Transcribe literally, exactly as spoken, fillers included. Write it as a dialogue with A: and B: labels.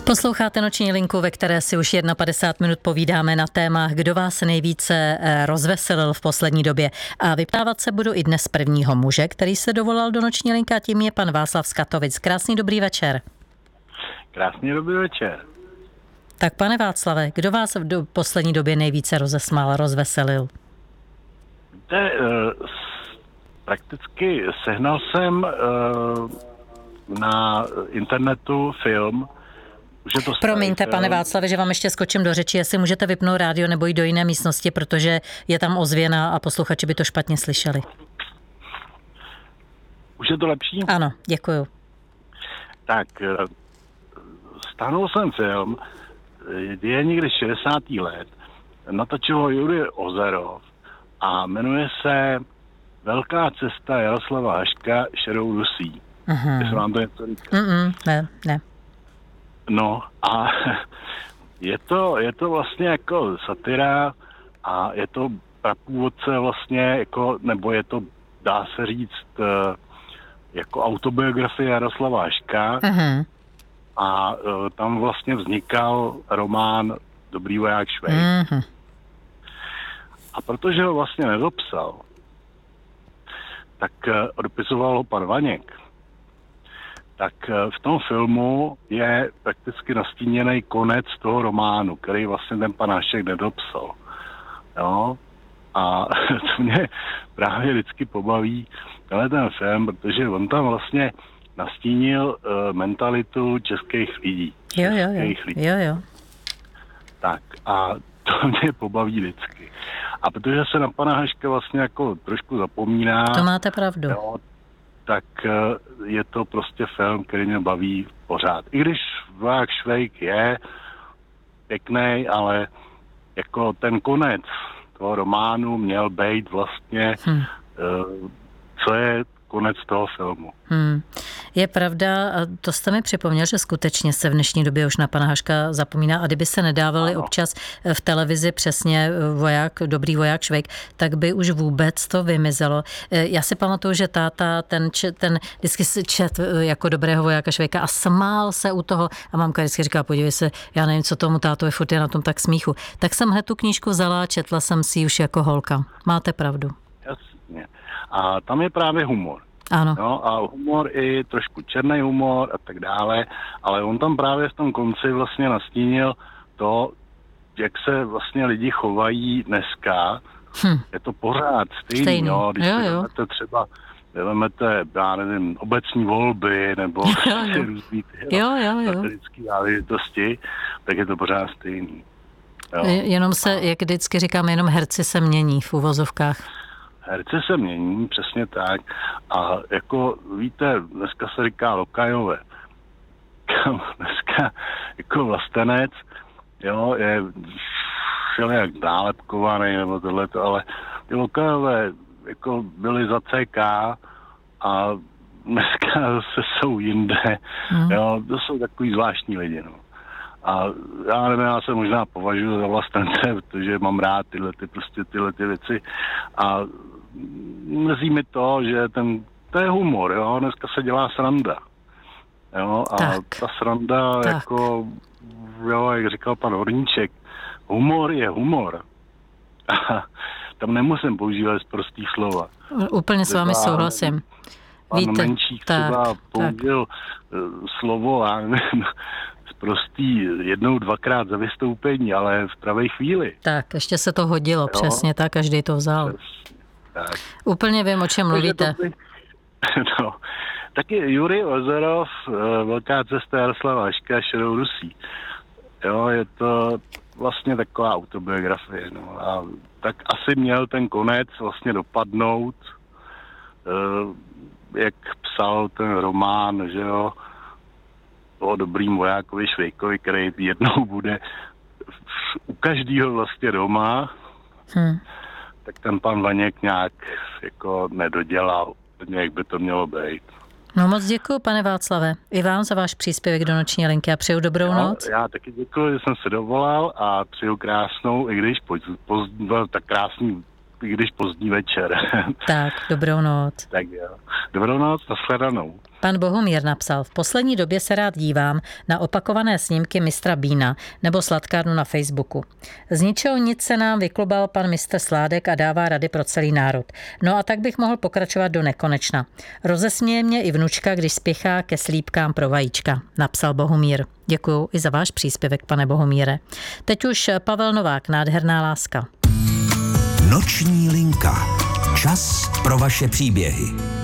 A: Posloucháte Noční linku, ve které si už padesát jedna minut povídáme na téma, kdo vás nejvíce rozveselil v poslední době. A vyptávat se budu i dnes prvního muže, který se dovolal do Noční linky, a tím je pan Václav z Katovic. Krásný dobrý večer.
B: Krásný dobrý večer.
A: Tak pane Václave, kdo vás v poslední době nejvíce rozesmál, rozveselil?
B: Víte, prakticky sehnal jsem na internetu film. Už je to
A: Promiňte,
B: film.
A: pane Václave, že vám ještě skočím do řeči, jestli můžete vypnout rádio nebo jít do jiné místnosti, protože je tam ozvěna a posluchači by to špatně slyšeli.
B: Už je to lepší?
A: Ano, děkuju.
B: Tak, stáhnul jsem film, je někdy šedesátých let, natočil ho Jurij Ozerov a jmenuje se Velká cesta Jaroslava Haška šedou Rusí.
A: Uh-huh.
B: Jestli vám to něco říká.
A: Mm-mm, ne, ne.
B: No a je to, je to vlastně jako satira a je to prapůvodce vlastně, jako, nebo je to, dá se říct, jako autobiografie Jaroslava Haška.
A: Uh-huh.
B: A uh, tam vlastně vznikal román Dobrý voják Švejk.
A: Uh-huh.
B: A protože ho vlastně nedopsal, tak uh, dopisoval ho pan Vaněk. Tak uh, v tom filmu je prakticky nastíněný konec toho románu, který vlastně ten pan Hašek nedopsal. Jo? A to mě právě vždycky pobaví tenhle ten film, protože on tam vlastně nastínil uh, mentalitu českých lidí.
A: Jo, jo, jo.
B: Lidí.
A: jo, jo.
B: Tak a to mě pobaví vždycky. A protože se na pana Haška vlastně jako trošku zapomíná,
A: To máte pravdu.
B: Jo, tak uh, je to prostě film, který mě baví pořád. I když voják Švejk je pěkný, ale jako ten konec toho románu měl být vlastně hmm. uh, co je konec toho filmu.
A: Hmm. Je pravda, a to jste mi připomněl, že skutečně se v dnešní době už na pana Haška zapomíná, a kdyby se nedávali ano. občas v televizi přesně voják, dobrý voják Švejk, tak by už vůbec to vymizelo. Já si pamatuju, že táta ten, ten vždycky si čet jako dobrého vojáka Švejka a smál se u toho a mamka vždycky říká, podívej se, já nevím, co tomu tátovi, furt je na tom tak smíchu. Tak jsem hned tu knížku vzala a četla jsem si ji už jako holka. Máte pravdu.
B: Jasně. A tam je právě humor.
A: Ano.
B: No, a humor i trošku černý humor a tak dále, ale on tam právě v tom konci vlastně nastínil to, jak se vlastně lidi chovají dneska. Hm. Je to pořád stejný, stejný. Jo, když jo, jo. Vezmete třeba vezmete, já nevím, obecní volby nebo různý ty satirické záležitosti, tak je to pořád stejný. Jo.
A: Jenom se, jak vždycky říkám, jenom herci se mění v uvozovkách.
B: Herce se mění, přesně tak. A jako víte, dneska se říká lokajové. Dneska jako vlastenec, jo, je všelijak nálepkovaný nebo tohleto, ale ty lokajové jako byly za C K a dneska zase jsou jinde. Hmm. Jo, to jsou takový zvláštní lidi, no. A já nevím, já se možná považuji za vlastence, protože mám rád tyhle, ty, prostě tyhle ty věci a mrzí mi to, že ten, to je humor, jo, dneska se dělá sranda, jo, a tak. ta sranda, tak. jako, jo, jak říkal pan Horníček, humor je humor. A tam nemusím používat prostý slova.
A: Úplně s vámi souhlasím.
B: Pan
A: Víte,
B: Menčík
A: tak,
B: třeba použil tak. slovo, já nevím, prostý jednou, dvakrát za vystoupení, ale v pravé chvíli. Tak,
A: ještě se to hodilo, jo? Přesně tak, každý to vzal.
B: Tak.
A: Úplně vím, o čem mluvíte.
B: By... no. Taky Jurij Ozerov, Velká cesta Jaroslava Haška šedou Rusí. Jo, je to vlastně taková autobiografie. No. A tak asi měl ten konec vlastně dopadnout, jak psal ten román, že jo, o dobrým vojákovi Švejkovi, který jednou bude u každého vlastně doma, hmm. tak ten pan Vaněk nějak jako nedodělal, jak by to mělo být.
A: No moc děkuji, pane Václave. I vám za váš příspěvek do Noční linky a přeju dobrou
B: já,
A: noc.
B: Já taky děkuji, že jsem se dovolal a přeju krásnou, i když pozdní, tak krásný, i když pozdní večer.
A: Tak, dobrou noc.
B: Tak jo. Dobrou noc, nashledanou.
A: Pan Bohumír napsal, v poslední době se rád dívám na opakované snímky mistra Bína nebo sladkárnu na Facebooku. Z ničeho nic se nám vyklubal pan mistr Sládek a dává rady pro celý národ. No a tak bych mohl pokračovat do nekonečna. Rozesměje mě i vnučka, když spěchá ke slípkám pro vajíčka, napsal Bohumír. Děkuju i za váš příspěvek, pane Bohumíre. Teď už Pavel Novák, Nádherná láska.
C: Noční linka. Čas pro vaše příběhy.